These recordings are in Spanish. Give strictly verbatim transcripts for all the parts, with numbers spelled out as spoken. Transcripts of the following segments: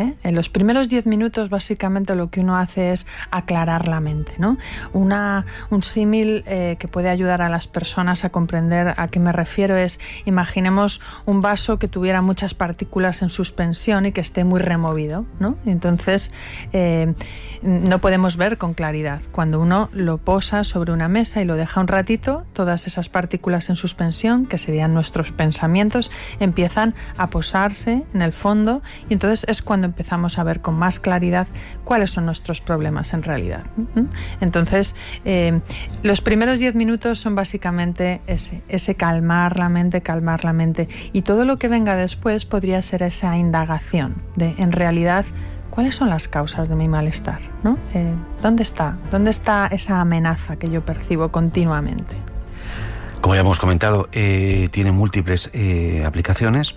¿eh? En los primeros diez minutos básicamente lo que uno hace es aclarar la mente, ¿no? Una, un símil eh, que puede ayudar a las personas a comprender a qué me refiero es, imaginemos un vaso que tuviera muchas partículas en suspensión y que esté muy removido, ¿no? Entonces eh, no podemos ver con claridad. Cuando uno lo posa sobre una mesa y lo deja un ratito, todas esas partículas en suspensión, que serían nuestros pensamientos, empiezan a posarse en el fondo y entonces es cuando empezamos a ver con más claridad cuáles son nuestros problemas en realidad. Entonces, eh, los primeros diez minutos son básicamente ese, ese calmar la mente, calmar la mente. Y todo lo que venga después podría ser esa indagación de, en realidad, ¿cuáles son las causas de mi malestar? ¿No? Eh, ¿Dónde está? ¿Dónde está esa amenaza que yo percibo continuamente? Como ya hemos comentado, eh, tiene múltiples eh, aplicaciones,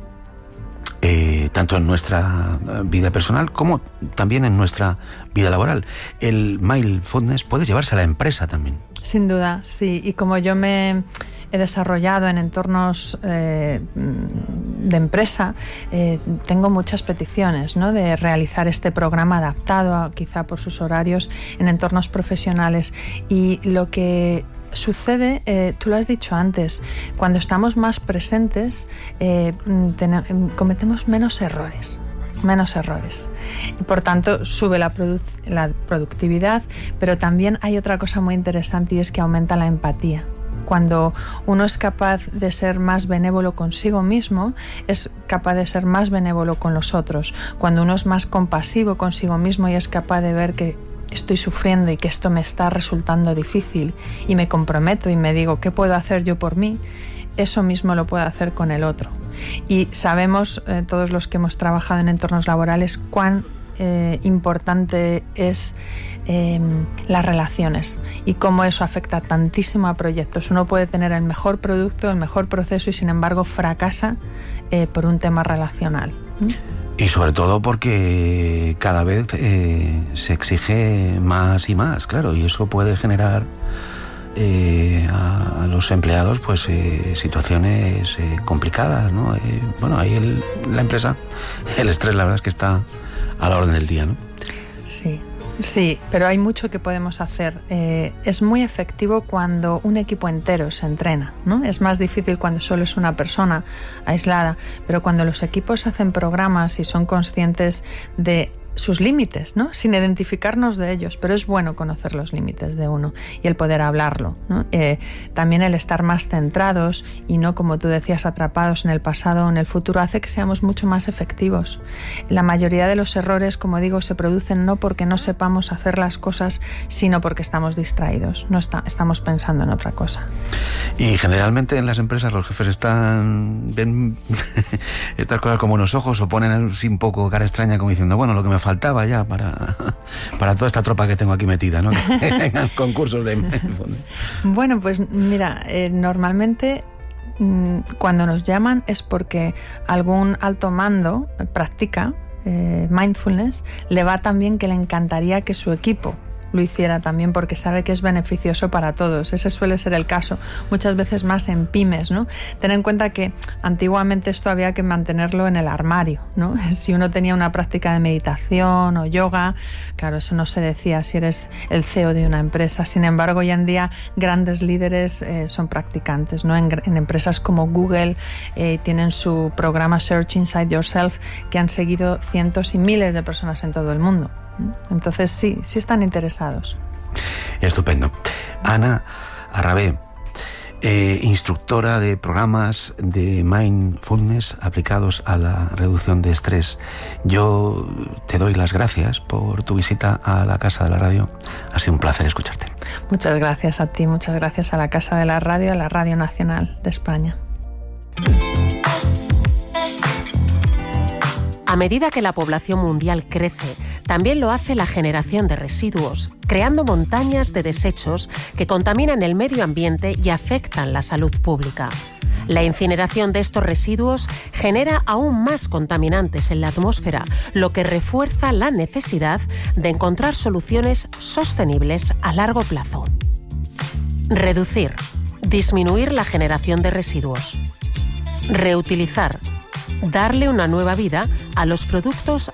eh, tanto en nuestra vida personal como también en nuestra vida laboral. El mindfulness puede llevarse a la empresa también. Sin duda, sí. Y como yo me he desarrollado en entornos eh, de empresa, eh, tengo muchas peticiones, ¿no?, de realizar este programa adaptado a, quizá por sus horarios en entornos profesionales. Y lo que sucede, eh, tú lo has dicho antes, cuando estamos más presentes eh, ten- cometemos menos errores. menos errores. Y por tanto, sube la, produ- la productividad, pero también hay otra cosa muy interesante y es que aumenta la empatía. Cuando uno es capaz de ser más benévolo consigo mismo, es capaz de ser más benévolo con los otros. Cuando uno es más compasivo consigo mismo y es capaz de ver que estoy sufriendo y que esto me está resultando difícil y me comprometo y me digo, ¿qué puedo hacer yo por mí?, eso mismo lo puedo hacer con el otro. Y sabemos, eh, todos los que hemos trabajado en entornos laborales, cuán eh, importante es eh, las relaciones y cómo eso afecta tantísimo a proyectos. Uno puede tener el mejor producto, el mejor proceso y sin embargo fracasa eh, por un tema relacional. ¿Mm? Y sobre todo porque cada vez eh, se exige más y más, claro, y eso puede generar Eh, a, a los empleados pues eh, situaciones eh, complicadas, ¿no? Eh, bueno, ahí el, la empresa, el estrés, la verdad es que está a la orden del día, ¿no? Sí, sí, pero hay mucho que podemos hacer. Eh, es muy efectivo cuando un equipo entero se entrena, ¿no? Es más difícil cuando solo es una persona aislada, pero cuando los equipos hacen programas y son conscientes de sus límites, ¿no?, sin identificarnos de ellos, pero es bueno conocer los límites de uno y el poder hablarlo, ¿no? Eh, también el estar más centrados y no, como tú decías, atrapados en el pasado o en el futuro, hace que seamos mucho más efectivos. La mayoría de los errores, como digo, se producen no porque no sepamos hacer las cosas, sino porque estamos distraídos, no está, estamos pensando en otra cosa. Y generalmente en las empresas los jefes están ven estas cosas como unos ojos o ponen así un poco cara extraña como diciendo, bueno, lo que me faltaba ya para, para toda esta tropa que tengo aquí metida, ¿no? Que tengan concursos de... Bueno, pues mira, eh, normalmente mmm, cuando nos llaman es porque algún alto mando practica eh, mindfulness, le va tan bien que le encantaría que su equipo lo hiciera también porque sabe que es beneficioso para todos. Ese suele ser el caso, muchas veces más en pymes, ¿no? Ten en cuenta que antiguamente esto había que mantenerlo en el armario, ¿no? Si uno tenía una práctica de meditación o yoga, claro, eso no se decía si eres el C E O de una empresa. Sin embargo, hoy en día grandes líderes eh, son practicantes, ¿no? En, en empresas como Google eh, tienen su programa Search Inside Yourself que han seguido cientos y miles de personas en todo el mundo. Entonces sí, sí están interesados. Estupendo. Ana Arrabé, eh, instructora de programas de mindfulness aplicados a la reducción de estrés. Yo te doy las gracias por tu visita a la Casa de la Radio. Ha sido un placer escucharte. Muchas gracias a ti, muchas gracias a la Casa de la Radio, a la Radio Nacional de España. A medida que la población mundial crece, también lo hace la generación de residuos, creando montañas de desechos que contaminan el medio ambiente y afectan la salud pública. La incineración de estos residuos genera aún más contaminantes en la atmósfera, lo que refuerza la necesidad de encontrar soluciones sostenibles a largo plazo. Reducir, disminuir la generación de residuos. Reutilizar, darle una nueva vida a los productos